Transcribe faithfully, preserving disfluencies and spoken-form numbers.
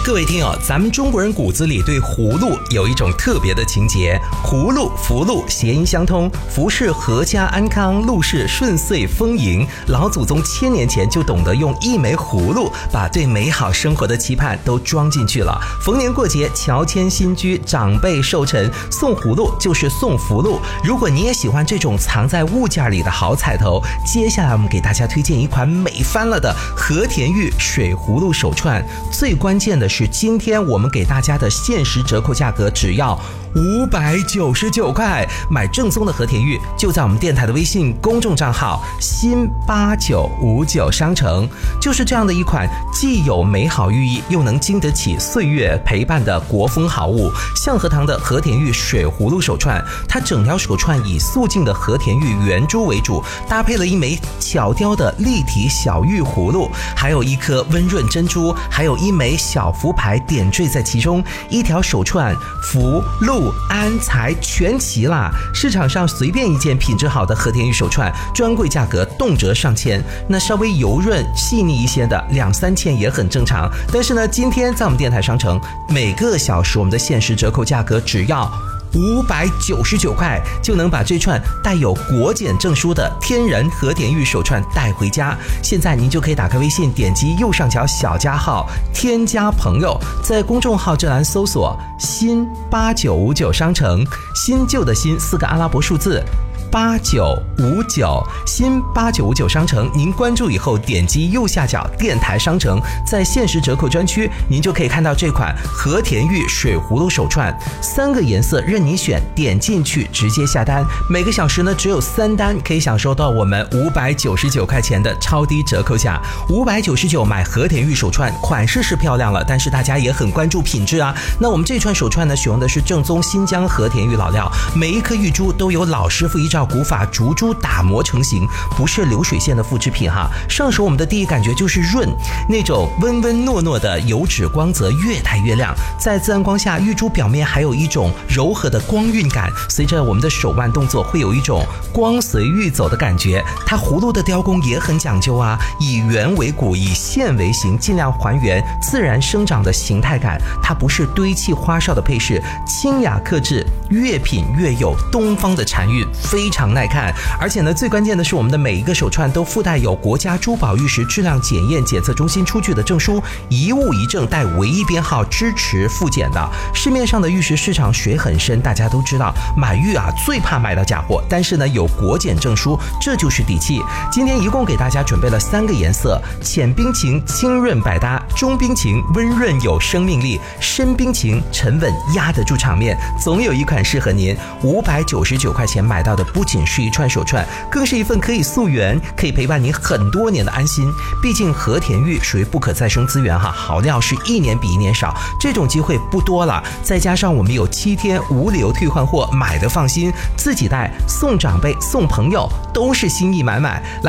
各位听友，咱们中国人骨子里对葫芦有一种特别的情结，葫芦、福禄谐音相通，福是阖家安康，禄是顺遂丰盈。老祖宗千年前就懂得用一枚葫芦把对美好生活的期盼都装进去了。逢年过节，乔迁新居，长辈寿辰，送葫芦就是送福禄。如果你也喜欢这种藏在物件里的好彩头，接下来我们给大家推荐一款美翻了的和田玉水葫芦手串。最关键的是，今天我们给大家的限时折扣价格只要五百九十九块，买正宗的和田玉就在我们电台的微信公众账号新八九五九商城。就是这样的一款既有美好寓意又能经得起岁月陪伴的国风好物，象和堂的和田玉水葫芦手串。它整条手串以素净的和田玉圆珠为主，搭配了一枚巧雕的立体小玉葫芦，还有一颗温润珍珠，还有一枚小福牌点缀在其中。一条手串福禄安财全齐啦！市场上随便一件品质好的和田玉手串，专柜价格动辄上千，那稍微油润细腻一些的两三千也很正常。但是呢，今天在我们电台商城，每个小时我们的限时折扣价格只要五百九十九块，就能把这串带有国检证书的天然和田玉手串带回家。现在您就可以打开微信，点击右上角小加号，添加朋友，在公众号这栏搜索新八九五九商城，新旧的新四个阿拉伯数字八九五九，新八九五九商城，您关注以后点击右下角电台商城，在限时折扣专区，您就可以看到这款和田玉水葫芦手串，三个颜色任你选，点进去直接下单，每个小时呢只有三单，可以享受到我们五百九十九块钱的超低折扣价。五百九十九买和田玉手串，款式是漂亮了，但是大家也很关注品质啊。那我们这串手串呢，使用的是正宗新疆和田玉老料，每一颗玉珠都有老师傅依照古法竹珠打磨成型，不是流水线的复制品哈。上手我们的第一感觉就是润，那种温温糯糯的油脂光泽越带越亮，在自然光下，玉珠表面还有一种柔和的光晕感，随着我们的手腕动作会有一种光随玉走的感觉。它葫芦的雕工也很讲究啊，以圆为骨，以线为形，尽量还原自然生长的形态感。它不是堆砌花哨的配饰，清雅克制，越品越有东方的禅韵，非常耐看。而且呢，最关键的是我们的每一个手串都附带有国家珠宝玉石质量检验检测中心出具的证书，一物一证带唯一编号，支持复检的。市面上的玉石市场水很深，大家都知道买玉啊最怕买到假货，但是呢有国检证书，这就是底气。今天一共给大家准备了三个颜色，浅冰情清润百搭，中冰情温润有生命力，深冰情沉稳压得住场面，总有一款适合您。五百九十九块钱买到的不仅是一串手串，更是一份可以溯源，可以陪伴您很多年的安心。毕竟和田玉属于不可再生资源哈，好料是一年比一年少，这种机会不多了。再加上我们有七天无理由退换货，买的放心，自己带、送长辈、送朋友，都是心意满满。